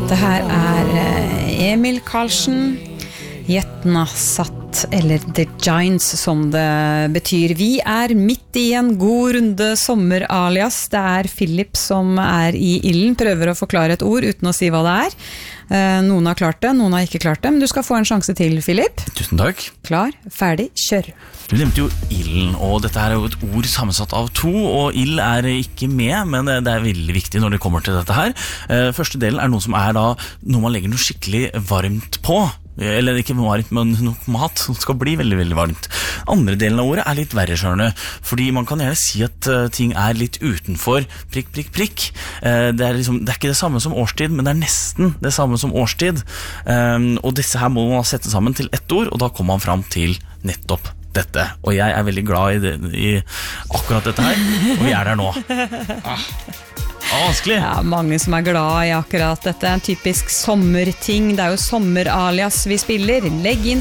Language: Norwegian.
Dette her Emil Karlsen, Jetna satt, eller The Giants som det betyr. Vi midt i en god runde sommer-alias. Det Philip som i ilden, prøver å forklare et ord uten å si hva det Noen har klart det, noen har ikke klart det, men du skal få en sjanse til, Philip. Tusen takk. Klar, ferdig, kjør. Du nevnte jo ilden, og dette jo et ord sammensatt av to, og ild ikke med, men det veldig viktig når det kommer til dette her. Første delen noe som da, når man legger noe skikkelig varmt på, eller ikke varmt, men noe mat som skal bli veldig, veldig varmt. Andre delen av ordet litt verre, skjønner du, fordi man kan gjerne si at ting litt utenfor prikk, prikk, prikk. Det liksom, det ikke det samme som årstid, men det nesten det samme som årstid. Og disse her må man sette sammen til ett ord, og da kommer man fram til nettopp dette. Og jeg veldig glad i akkurat dette her, og vi der nå. Vanskelig. Ja, mange som glad i akkurat dette. En typisk sommerting. Det jo sommer-alias vi spiller. Legg inn